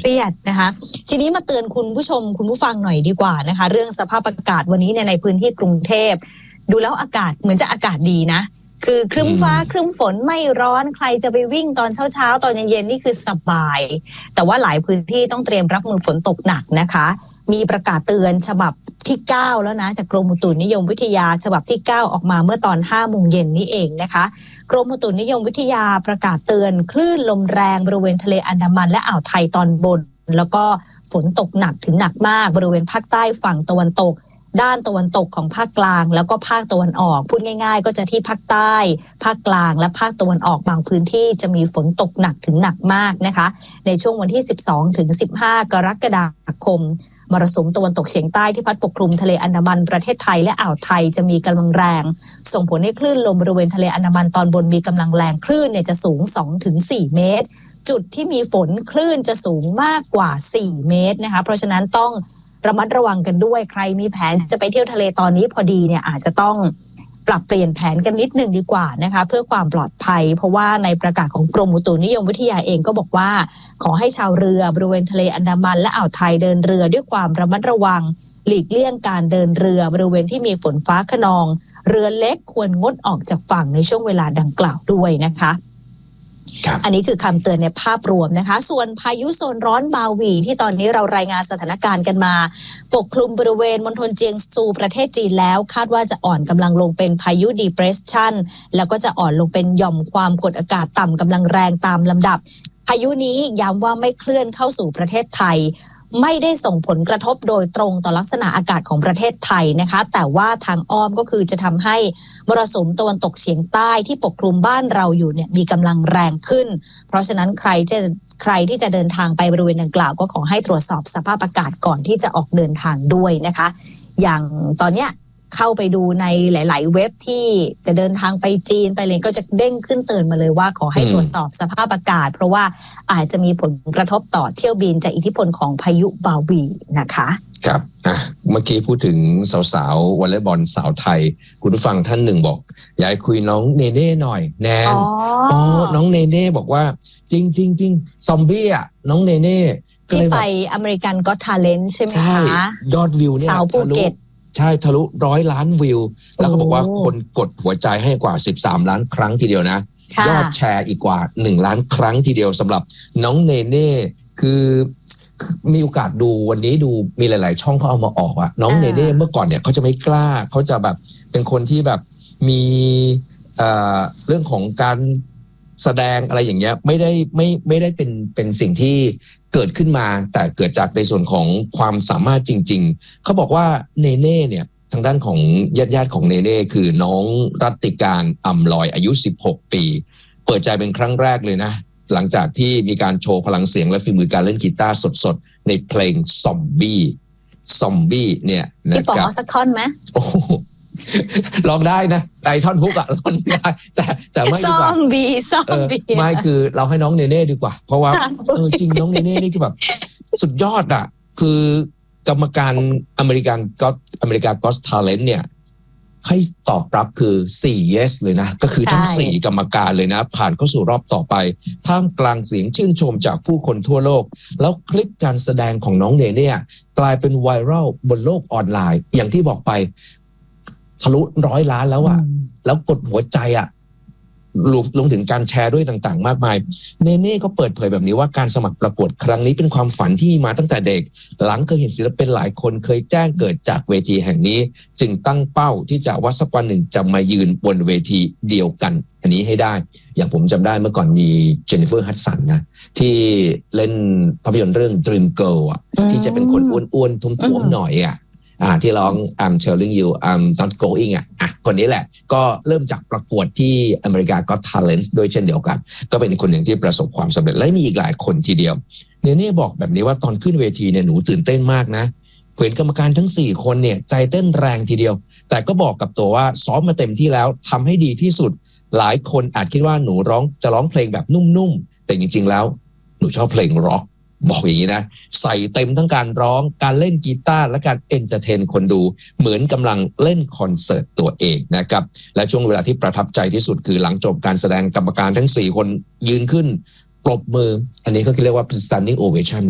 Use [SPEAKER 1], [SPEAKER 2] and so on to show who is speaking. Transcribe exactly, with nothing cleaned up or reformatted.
[SPEAKER 1] เครียดนะคะทีนี้มาเตือนคุณผู้ชมคุณผู้ฟังหน่อยดีกว่านะคะเรื่องสภาพอากาศวันนี้เนี่ยในพื้นที่กรุงเทพดูแล้วอากาศเหมือนจะอากาศดีนะคือครึ้มฟ้าครึ้มฝนไม่ร้อนใครจะไปวิ่งตอนเช้าๆตอนเย็นๆนี่คือสบายแต่ว่าหลายพื้นที่ต้องเตรียมรับมือฝนตกหนักนะคะมีประกาศเตือนฉบับที่เก้าแล้วนะจากกรมอุตุนิยมวิทยาฉบับที่เก้าออกมาเมื่อตอน ห้าโมงเย็นนี่เองนะคะกรมอุตุนิยมวิทยาประกาศเตือนคลื่นลมแรงบริเวณทะเลอันดามันและอ่าวไทยตอนบนแล้วก็ฝนตกหนักถึงหนักมากบริเวณภาคใต้ฝั่งตะวันตกด้านตะวันตกของภาคกลางแล้วก็ภาคตะวันออกพูดง่ายๆก็จะที่ภาคใต้ภาคกลางและภาคตะวันออกบางพื้นที่จะมีฝนตกหนักถึงหนักมากนะคะในช่วงวันที่สิบสองถึงสิบห้ากรกฎาคมมรสุมตะวันตกเฉียงใต้ที่พัดปกคลุมทะเลอันดามันประเทศไทยและอ่าวไทยจะมีกำลังแรงส่งผลให้คลื่นลมบริเวณทะเลอันดามันตอนบนมีกำลังแรงคลื่นเนี่ยจะสูง สองถึงสี่ เมตรจุดที่มีฝนคลื่นจะสูงมากกว่าสี่เมตรนะคะเพราะฉะนั้นต้องระมัดระวังกันด้วยใครมีแผนจะไปเที่ยวทะเลตอนนี้พอดีเนี่ยอาจจะต้องปรับเปลี่ยนแผนกันนิดนึงดีกว่านะคะเพื่อความปลอดภัยเพราะว่าในประกาศของกรมอุตุนิยมวิทยาเองก็บอกว่าขอให้ชาวเรือบริเวณทะเลอันดามันและอ่าวไทยเดินเรือด้วยความระมัดระวังหลีกเลี่ยงการเดินเรือบริเวณที่มีฝนฟ้าคะนองเรือเล็กควรงดออกจากฝั่งในช่วงเวลาดังกล่าวด้วยนะคะอันนี้คือคำเตือนในภาพรวมนะคะส่วนพายุโซนร้อนบาวีที่ตอนนี้เรารายงานสถานการณ์กันมาปกคลุมบริเวณมณฑลเจียงซูประเทศจีนแล้วคาดว่าจะอ่อนกำลังลงเป็นพายุดีเพรสชันแล้วก็จะอ่อนลงเป็นหย่อมความกดอากาศต่ำกำลังแรงตามลำดับพายุนี้ย้ำว่าไม่เคลื่อนเข้าสู่ประเทศไทยไม่ได้ส่งผลกระทบโดยตรงต่อลักษณะอากาศของประเทศไทยนะคะแต่ว่าทางอ้อมก็คือจะทำให้มรสุมตะวันตกเฉียงใต้ที่ปกคลุมบ้านเราอยู่เนี่ยมีกำลังแรงขึ้นเพราะฉะนั้นใครจะใครที่จะเดินทางไปบริเวณดังกล่าวก็ขอให้ตรวจสอบสภาพอากาศก่อนที่จะออกเดินทางด้วยนะคะอย่างตอนเนี้ยเข้าไปดูในหลายๆเว็บที่จะเดินทางไปจีนไปเลยก็จะเด้งขึ้นเตือนมาเลยว่าขอให้ตรวจสอบสภาพอากาศเพราะว่าอาจจะมีผลกระทบต่อเที่ยวบินจากอิทธิพลของพายุบาวีนะคะ
[SPEAKER 2] ครับอ่ะเมื่อกี้พูดถึงสาวๆวอลเลย์บอลสาวไทยคุณผู้ฟังท่านหนึ่งบอกอยากคุยน้องเนเน่หน่อยแนนอ๋ออ๋อน้องเนเน่บอกว่าจริงจริงจริงซอมบี้อ่ะน้องเนเน่
[SPEAKER 1] ที่ไปอเมริกันก็อตทาเลนต์ใช่ไหมคะ
[SPEAKER 2] ยอดวิวเนี่ย
[SPEAKER 1] สาวภูเก็ต
[SPEAKER 2] ใช่ทะลุร้อยล้านวิวแล้วก็บอกว่าคนกดหัวใจให้กว่าสิบสามล้านครั้งทีเดียวนะยอดแชร์อีกกว่าหนึ่งล้านครั้งทีเดียวสำหรับน้องเนเน่คือมีโอกาสดูวันนี้ดูมีหลายๆช่องเขาเอามาออกอะน้องเนเน่เมื่อก่อนเนี่ยเขาจะไม่กล้าเขาจะแบบเป็นคนที่แบบมีเอ่อเรื่องของการแสดงอะไรอย่างเงี้ยไม่ได้ไม่ไม่ได้เป็นเป็นสิ่งที่เกิดขึ้นมาแต่เกิดจากในส่วนของความสามารถจริงๆเขาบอกว่าเนเน่เนี่ยทางด้านของญาติๆของเนเน่คือน้องรัตติการอำลอยอายุสิบหกปีเปิดใจเป็นครั้งแรกเลยนะหลังจากที่มีการโชว์พลังเสียงและฝีมือการเล่นกีตาร์สดๆในเพลงซอมบี้ซอมบี้เนี่ย
[SPEAKER 1] นะครับพี่ป๋องสักท่อนไหม
[SPEAKER 2] โอ้ลองได้นะไอท่อนฮุกอะลองได้แต่แต่ไม่ดีกว่า
[SPEAKER 1] ซอมบี้ซอมบี้
[SPEAKER 2] ไม่คือเราให้น้องเนเน่ดีกว่าเพราะว่าเออจริงน้องเนเน่นี่คือแบบสุดยอดอะคือกรรมการอเมริกันก็อเมริกาก็อตทาเลนต์เนี่ยให้ตอบรับคือสี่ yes เลยนะก็คือทั้งสี่กรรมการเลยนะผ่านเข้าสู่รอบต่อไปท่ามกลางเสียงชื่นชมจากผู้คนทั่วโลกแล้วคลิปการแสดงของน้องเนเน่กลายเป็นไวรัลบนโลกออนไลน์อย่างที่บอกไปทะลุร้อยล้านแล้วอะแล้วกดหัวใจอะรวมถึงการแชร์ด้วยต่างๆมากมายเนเน่ก็เปิดเผยแบบนี้ว่าการสมัครประกวดครั้งนี้เป็นความฝันที่มีมาตั้งแต่เด็กหลังเคยเห็นศิลปินหลายคนเคยแจ้งเกิดจากเวทีแห่งนี้จึงตั้งเป้าที่จะว่าสักวันหนึ่งจะมายืนบนเวทีเดียวกันอันนี้ให้ได้อย่างผมจำได้เมื่อก่อนมีเจนนิเฟอร์ฮัดสันนะที่เล่นภาพยนตร์เรื่อง Dream Girl อ่ะที่จะเป็นคนอ้วนๆท้วมๆหน่อยอ่ะอ่าที่ร้อง I'm telling you I'm not going อ่ะอ่ะคนนี้แหละก็เริ่มจากประกวดที่อเมริกาก็ Talent ด้วยเช่นเดียวกันก็เป็นคนหนึ่งที่ประสบความสำเร็จและมีอีกหลายคนทีเดียวเนเน่บอกแบบนี้ว่าตอนขึ้นเวทีเนี่ยหนูตื่นเต้นมากนะเห็นกรรมการทั้งสี่คนเนี่ยใจเต้นแรงทีเดียวแต่ก็บอกกับตัวว่าซ้อมมาเต็มที่แล้วทำให้ดีที่สุดหลายคนอาจคิดว่าหนูร้องจะร้องเพลงแบบนุ่มๆแต่จริงๆแล้วหนูชอบเพลงร็อกบอกอย่างนี้นะใส่เต็มทั้งการร้องการเล่นกีตาร์และการเอนเตอร์เทนคนดูเหมือนกำลังเล่นคอนเสิร์ตตัวเองนะครับและช่วงเวลาที่ประทับใจที่สุดคือหลังจบการแสดงกรรมการทั้งสี่คนยืนขึ้นปรบมืออันนี้ก็เรียกว่า standing ovation